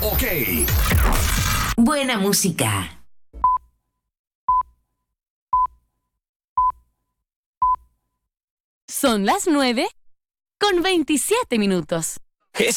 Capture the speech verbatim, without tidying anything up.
OK. Buena música. Son las nueve con veintisiete minutos.